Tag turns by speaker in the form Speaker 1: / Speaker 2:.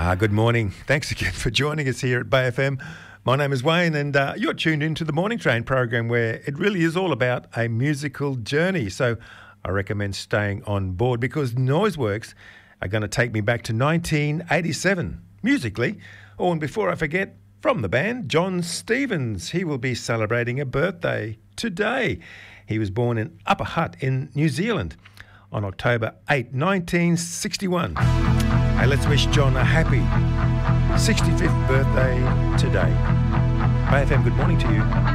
Speaker 1: Good morning. Thanks again for joining us here at Bay FM. My name is Wayne, and you're tuned into the Morning Train program, where it really is all about a musical journey. So I recommend staying on board, because Noiseworks are going to take me back to 1987 musically. Oh, and before I forget, from the band, John Stevens. He will be celebrating a birthday today. He was born in Upper Hutt in New Zealand on October 8, 1961. Hey, let's wish John a happy 65th birthday today. Bay FM, good morning to you.